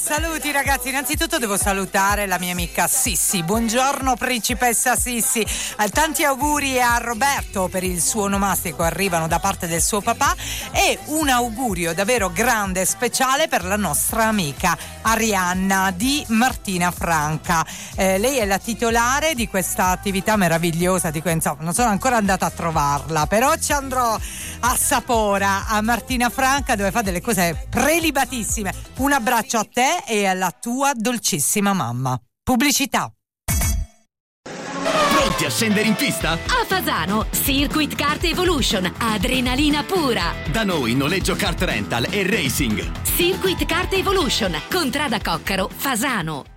saluti ragazzi. Innanzitutto devo salutare la mia amica Sissi. Buongiorno principessa Sissi. Tanti auguri a Roberto per il suo onomastico, arrivano da parte del suo papà, e un augurio davvero grande e speciale per la nostra amica Arianna di Martina Franca. Lei è la titolare di questa attività meravigliosa di cui insomma non sono ancora andata a trovarla, però ci andrò a Sapora, a Martina Franca, dove fa delle cose prelibatissime. Un abbraccio a te e alla tua dolcissima mamma. Pubblicità. Pronti a scendere in pista? A Fasano, Circuit Kart Evolution, adrenalina pura. Da noi noleggio kart rental e racing. Circuit Kart Evolution, Contrada Coccaro, Fasano.